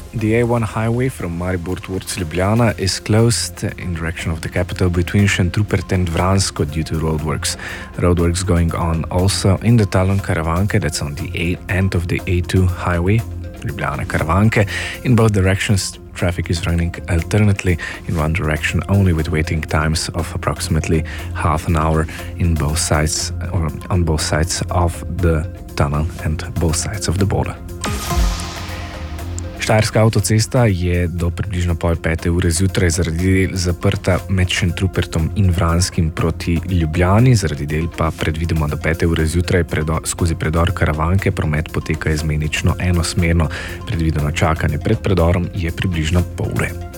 The A1 highway from Maribor towards Ljubljana is closed in direction of the capital between Šentrupert and Vransko due to roadworks. Roadworks going on also in the Talon Karavanke, that's on the end of the A2 highway, Ljubljana Karavanke. In both directions, traffic is running alternately in one direction only with waiting times of approximately half an hour in both sides, or on both sides of the tunnel and both sides of the border. Štajerska avtocesta je do približno 4:30 zjutraj zaradi del zaprta med Šentrupertom in Vranskim proti Ljubljani, zaradi del pa predvidoma do 5:00 zjutraj skozi predor Karavanke promet poteka izmenično enosmerno. Predvideno čakanje pred predorom je približno pol ure.